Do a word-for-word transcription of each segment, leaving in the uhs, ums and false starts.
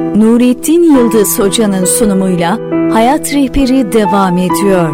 Nurettin Yıldız Hoca'nın sunumuyla Hayat Rehberi devam ediyor.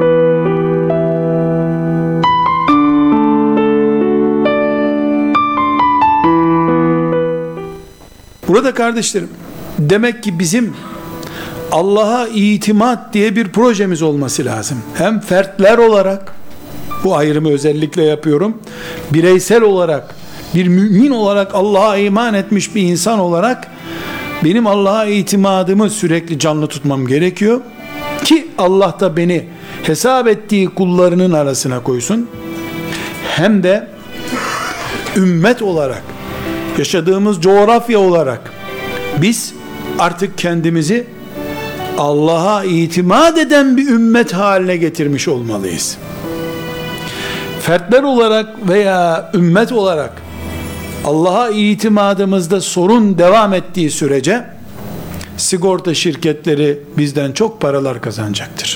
Burada kardeşlerim, demek ki bizim Allah'a itimat diye bir projemiz olması lazım. Hem fertler olarak, bu ayrımı özellikle yapıyorum, bireysel olarak, bir mümin olarak, Allah'a iman etmiş bir insan olarak benim Allah'a itimadımı sürekli canlı tutmam gerekiyor ki Allah da beni hesap ettiği kullarının arasına koysun. Hem de ümmet olarak, yaşadığımız coğrafya olarak biz artık kendimizi Allah'a itimat eden bir ümmet haline getirmiş olmalıyız. Fertler olarak veya ümmet olarak Allah'a itimadımızda sorun devam ettiği sürece sigorta şirketleri bizden çok paralar kazanacaktır.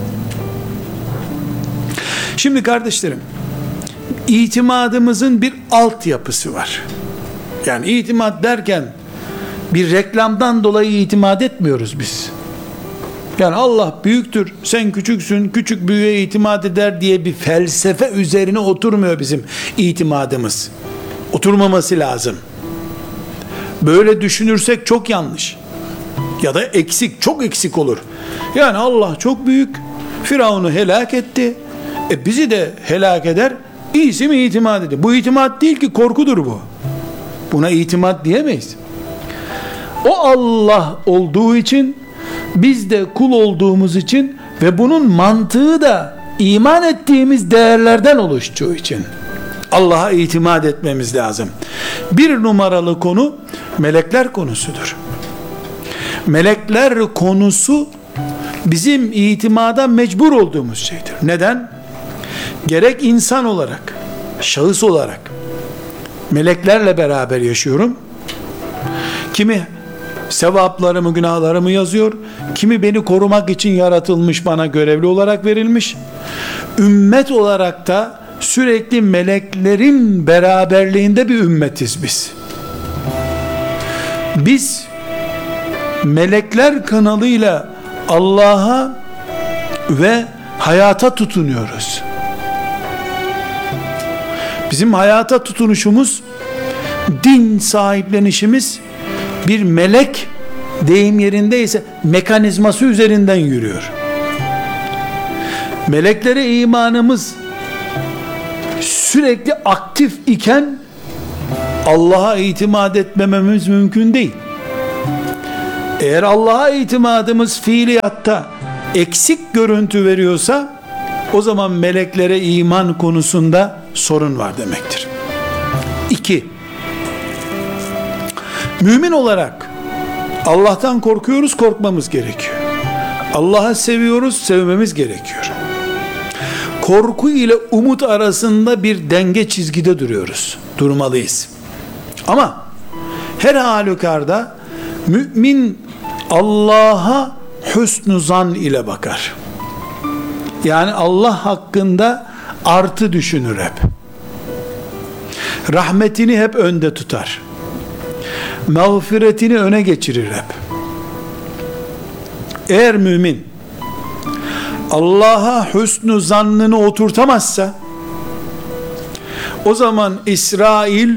Şimdi kardeşlerim, itimadımızın bir altyapısı var. Yani itimat derken bir reklamdan dolayı itimat etmiyoruz biz. Yani Allah büyüktür, sen küçüksün, küçük büyüğe itimat eder diye bir felsefe üzerine oturmuyor bizim itimadımız. Oturmaması lazım. Böyle düşünürsek çok yanlış. Ya da eksik, çok eksik olur. Yani Allah çok büyük, Firavun'u helak etti. E bizi de helak eder. İyisi mi itimat ediyor? Bu itimat değil ki, korkudur bu. Buna itimat diyemeyiz. O Allah olduğu için, biz de kul olduğumuz için ve bunun mantığı da iman ettiğimiz değerlerden oluştuğu için Allah'a itimat etmemiz lazım. Bir numaralı konu melekler konusudur. Melekler konusu bizim itimada mecbur olduğumuz şeydir. Neden? Gerek insan olarak, şahıs olarak meleklerle beraber yaşıyorum. Kimi sevaplarımı, günahlarımı yazıyor. Kimi beni korumak için yaratılmış, bana görevli olarak verilmiş. Ümmet olarak da sürekli meleklerin beraberliğinde bir ümmetiz biz. Biz melekler kanalıyla Allah'a ve hayata tutunuyoruz. Bizim hayata tutunuşumuz, din sahiplenişimiz bir melek, deyim yerindeyse mekanizması üzerinden yürüyor. Meleklere imanımız sürekli aktif iken Allah'a itimat etmememiz mümkün değil. Eğer Allah'a itimadımız fiiliyatta eksik görüntü veriyorsa, o zaman meleklere iman konusunda sorun var demektir. İki, mümin olarak Allah'tan korkuyoruz, korkmamız gerekiyor. Allah'ı seviyoruz, sevmemiz gerekiyor. Korku ile umut arasında bir denge çizgide duruyoruz. Durmalıyız. Ama her halükarda mümin Allah'a hüsnü zan ile bakar. Yani Allah hakkında artı düşünür hep. Rahmetini hep önde tutar. Mağfiretini öne geçirir hep. Eğer mümin Allah'a hüsnü zannını oturtamazsa, o zaman İsrail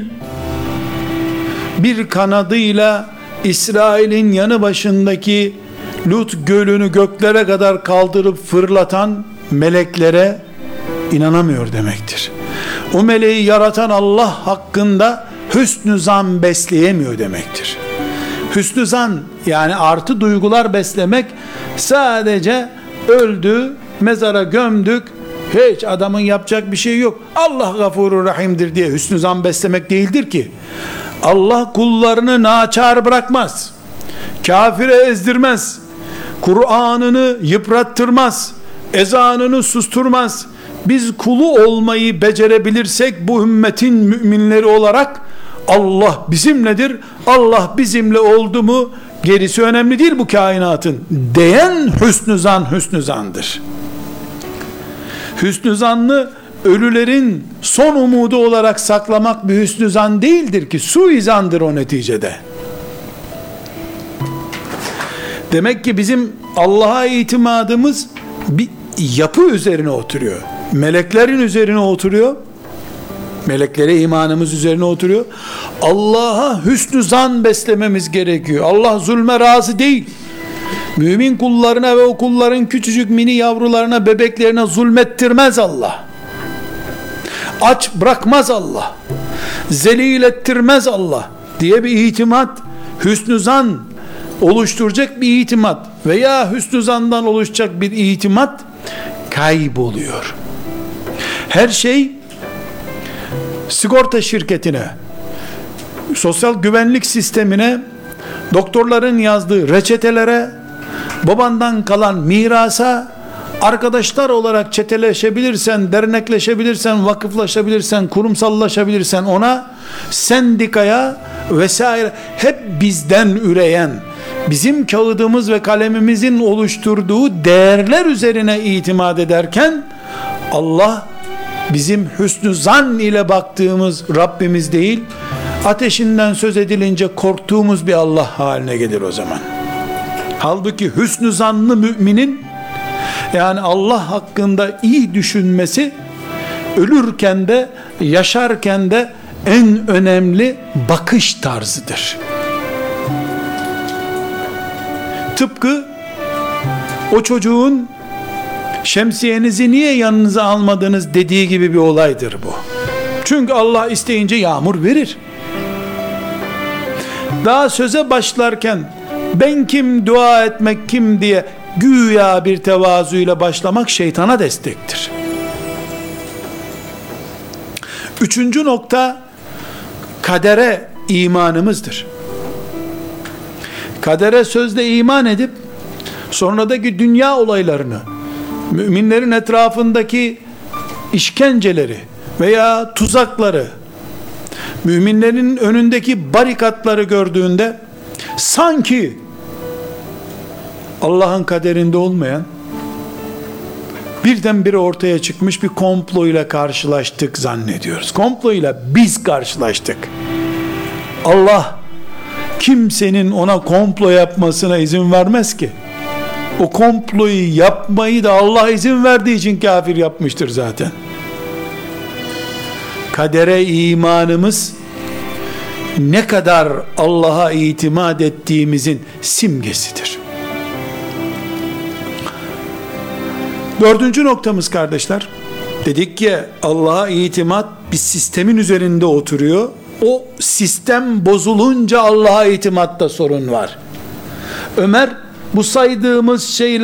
bir kanadıyla İsrail'in yanı başındaki Lut gölünü göklere kadar kaldırıp fırlatan meleklere inanamıyor demektir. O meleği yaratan Allah hakkında hüsnü zan besleyemiyor demektir. Hüsnü zan, yani artı duygular beslemek, sadece öldü, mezara gömdük, hiç adamın yapacak bir şey yok, Allah gafurur rahimdir diye hüsnü zan beslemek değildir ki. Allah kullarını naçar bırakmaz, kafire ezdirmez, Kur'an'ını yıprattırmaz, ezanını susturmaz. Biz kulu olmayı becerebilirsek bu ümmetin müminleri olarak, Allah bizimledir, Allah bizimle oldu mu gerisi önemli değil bu kainatın diyen hüsnü zan hüsnü zandır. Hüsnü zannı ölülerin son umudu olarak saklamak bir hüsnü zan değildir ki, suizandır o neticede. Demek ki bizim Allah'a itimadımız bir yapı üzerine oturuyor. Meleklerin üzerine oturuyor. Meleklere imanımız üzerine oturuyor. Allah'a hüsnü zan beslememiz gerekiyor. Allah zulme razı değil. Mümin kullarına ve o kulların küçücük mini yavrularına, bebeklerine zulmettirmez Allah. Aç bırakmaz Allah. Zelil ettirmez Allah diye bir itimat, hüsnü zan oluşturacak bir itimat veya hüsnü zandan oluşacak bir itimat kayboluyor. Her şey sigorta şirketine, sosyal güvenlik sistemine, doktorların yazdığı reçetelere, babandan kalan mirasa, arkadaşlar olarak çeteleşebilirsen, dernekleşebilirsen, vakıflaşabilirsen, kurumsallaşabilirsen ona, sendikaya vesaire, hep bizden üreyen, bizim kağıdımız ve kalemimizin oluşturduğu değerler üzerine itimat ederken, Allah bizim hüsnü zan ile baktığımız Rabbimiz değil, ateşinden söz edilince korktuğumuz bir Allah haline gelir o zaman. Halbuki hüsnü zanlı müminin, yani Allah hakkında iyi düşünmesi, ölürken de yaşarken de en önemli bakış tarzıdır. Tıpkı o çocuğun şemsiyenizi niye yanınıza almadınız dediği gibi bir olaydır bu. Çünkü Allah isteyince yağmur verir. Daha söze başlarken ben kim, dua etmek kim diye güya bir tevazuyla başlamak şeytana destektir. Üçüncü nokta kadere imanımızdır. Kadere sözde iman edip sonradaki dünya olaylarını, müminlerin etrafındaki işkenceleri veya tuzakları, müminlerin önündeki barikatları gördüğünde sanki Allah'ın kaderinde olmayan, birdenbire ortaya çıkmış bir komployla karşılaştık zannediyoruz. Komployla biz karşılaştık. Allah kimsenin ona komplo yapmasına izin vermez ki. O komployu yapmayı da Allah izin verdiği için kafir yapmıştır zaten. Kadere imanımız ne kadar Allah'a itimat ettiğimizin simgesidir. Dördüncü noktamız kardeşler, dedik ki Allah'a itimat bir sistemin üzerinde oturuyor. O sistem bozulunca Allah'a itimatta sorun var. Ömer bu saydığımız şeyler